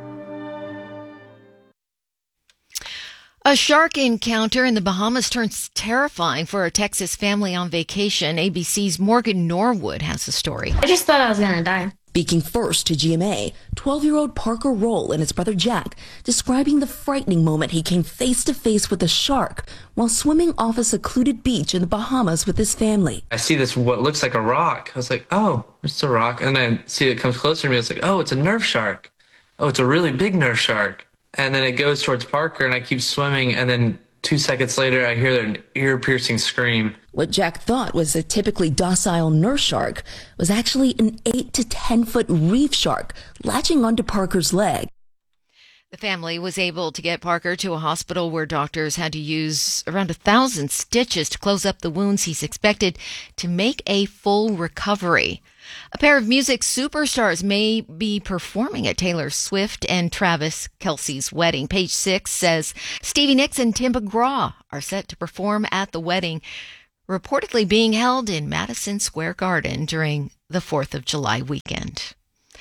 A shark encounter in the Bahamas turns terrifying for a Texas family on vacation. ABC's Morgan Norwood has the story. I just thought I was going to die. Speaking first to GMA, 12-year-old Parker Roll and his brother Jack describing the frightening moment he came face-to-face with a shark while swimming off a secluded beach in the Bahamas with his family. I see this, what looks like a rock. I was like, oh, it's a rock. And then I see it comes closer to me. I was like, oh, it's a Nerf shark. Oh, it's a really big Nerf shark. And then it goes towards Parker, and I keep swimming, and then 2 seconds later, I hear an ear-piercing scream. What Jack thought was a typically docile nurse shark was actually an 8 to 10-foot reef shark latching onto Parker's leg. The family was able to get Parker to a hospital where doctors had to use around 1,000 stitches to close up the wounds he's expected to make a full recovery. A pair of music superstars may be performing at Taylor Swift and Travis Kelce's wedding. Page 6 says Stevie Nicks and Tim McGraw are set to perform at the wedding, reportedly being held in Madison Square Garden during the 4th of July weekend.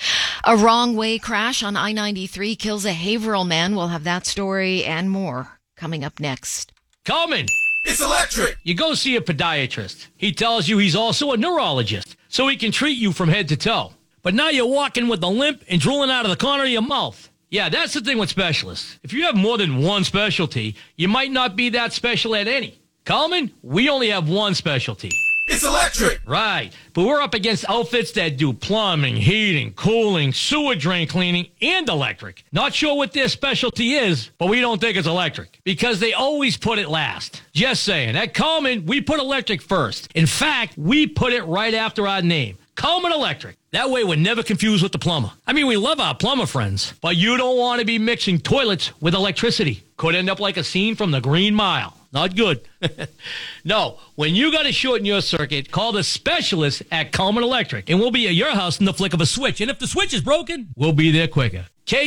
A wrong-way crash on I-93 kills a Haverhill man. We'll have that story and more coming up next. Coleman! It's electric! You go see a podiatrist. He tells you he's also a neurologist, so he can treat you from head to toe. But now you're walking with a limp and drooling out of the corner of your mouth. Yeah, that's the thing with specialists. If you have more than one specialty, you might not be that special at any. Coleman, we only have one specialty. It's electric! Right, but we're up against outfits that do plumbing, heating, cooling, sewer drain cleaning, and electric. Not sure what their specialty is, but we don't think it's electric, because they always put it last. Just saying, at Coleman, we put electric first. In fact, we put it right after our name. Coleman Electric. That way we're never confused with the plumber. I mean, we love our plumber friends, but you don't want to be mixing toilets with electricity. Could end up like a scene from the Green Mile. Not good. No, when you got a short in your circuit, call the specialist at Coleman Electric, and we'll be at your house in the flick of a switch. And if the switch is broken, we'll be there quicker.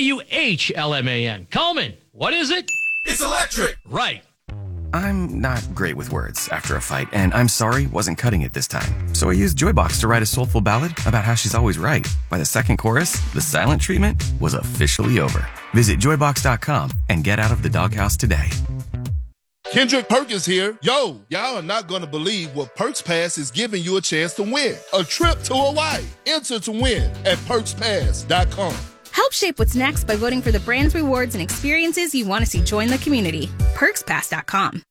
Kuhlman. Coleman, what is it? It's electric. Right. I'm not great with words after a fight, and I'm sorry wasn't cutting it this time. So I used Joybox to write a soulful ballad about how she's always right. By the second chorus, the silent treatment was officially over. Visit joybox.com and get out of the doghouse today. Kendrick Perkins here. Yo, y'all are not going to believe what Perks Pass is giving you a chance to win. A trip to Hawaii. Enter to win at perkspass.com. Help shape what's next by voting for the brands, rewards, and experiences you want to see join the community. PerksPass.com.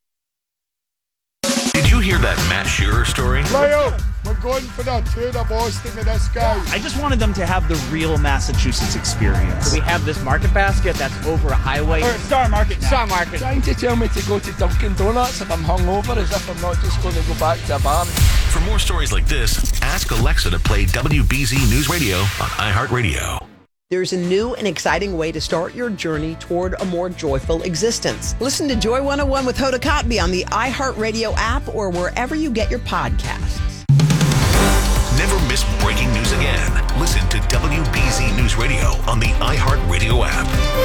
Did you hear that Matt Shearer story? Leo, we're going for that trade of Austin in the sky. I just wanted them to have the real Massachusetts experience. So we have this market basket that's over a highway. Or Star Market now. Star Market. Trying to tell me to go to Dunkin' Donuts if I'm hungover, as if I'm not just going to go back to a bar. For more stories like this, ask Alexa to play WBZ News Radio on iHeartRadio. There's a new and exciting way to start your journey toward a more joyful existence. Listen to Joy 101 with Hoda Kotb on the iHeartRadio app or wherever you get your podcasts. Never miss breaking news again. Listen to WBZ News Radio on the iHeartRadio app.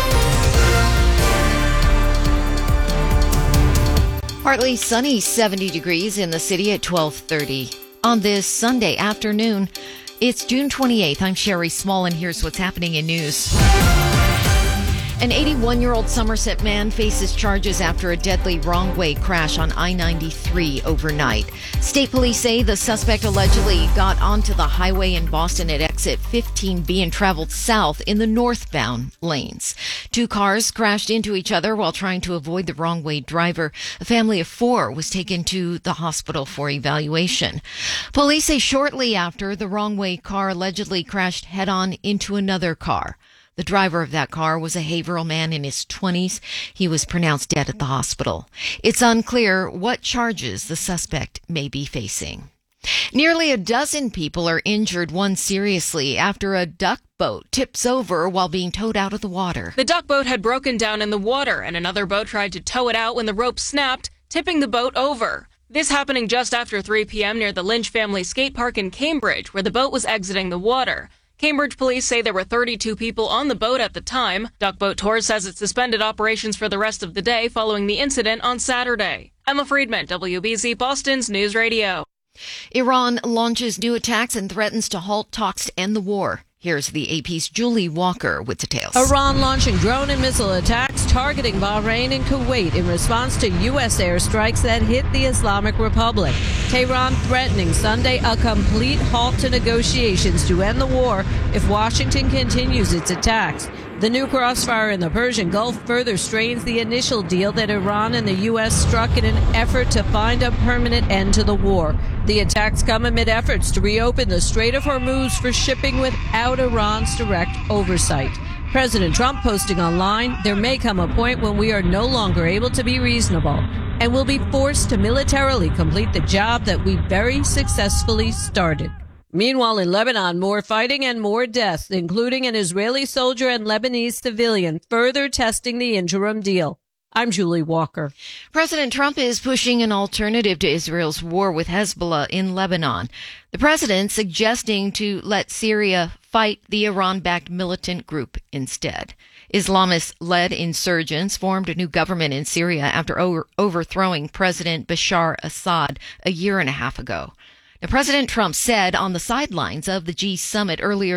Partly sunny, 70 degrees in the city at 12:30. On this Sunday afternoon, it's June 28th. I'm Sherry Small, and here's what's happening in news. An 81-year-old Somerset man faces charges after a deadly wrong-way crash on I-93 overnight. State police say the suspect allegedly got onto the highway in Boston at exit 15B and traveled south in the northbound lanes. Two cars crashed into each other while trying to avoid the wrong-way driver. A family of 4 was taken to the hospital for evaluation. Police say shortly after, the wrong-way car allegedly crashed head-on into another car. The driver of that car was a Haverhill man in his 20s. He was pronounced dead at the hospital. It's unclear what charges the suspect may be facing. Nearly a dozen people are injured, one seriously, after a duck boat tips over while being towed out of the water. The duck boat had broken down in the water, and another boat tried to tow it out when the rope snapped, tipping the boat over. This happening just after 3 p.m. near the Lynch Family Skate Park in Cambridge, where the boat was exiting the water. Cambridge police say there were 32 people on the boat at the time. Duck Boat Tours says it suspended operations for the rest of the day following the incident on Saturday. Emma Friedman, WBZ Boston's News Radio. Iran launches new attacks and threatens to halt talks to end the war. Here's the AP's Julie Walker with details. Iran launching drone and missile attacks targeting Bahrain and Kuwait in response to U.S. airstrikes that hit the Islamic Republic. Tehran threatening Sunday a complete halt to negotiations to end the war if Washington continues its attacks. The new crossfire in the Persian Gulf further strains the initial deal that Iran and the U.S. struck in an effort to find a permanent end to the war. The attacks come amid efforts to reopen the Strait of Hormuz for shipping without Iran's direct oversight. President Trump posting online, "There may come a point when we are no longer able to be reasonable and will be forced to militarily complete the job that we very successfully started." Meanwhile, in Lebanon, more fighting and more deaths, including an Israeli soldier and Lebanese civilian, further testing the interim deal. I'm Julie Walker. President Trump is pushing an alternative to Israel's war with Hezbollah in Lebanon. The president suggesting to let Syria fight the Iran-backed militant group instead. Islamist-led insurgents formed a new government in Syria after overthrowing President Bashar Assad a year and a half ago. Now, President Trump said on the sidelines of the G summit earlier